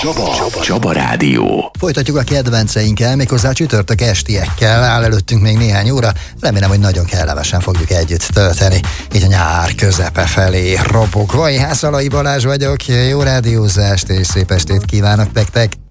Csaba Rádió. Folytatjuk a kedvenceinkkel, méghozzá csütörtök estiekkel. Áll előttünk még néhány óra. Remélem, hogy nagyon kellemesen fogjuk együtt tölteni. Így a nyár közepe felé robogva. Én Hászalai Balázs vagyok. Jó rádiózást és szép estét kívánok nektek.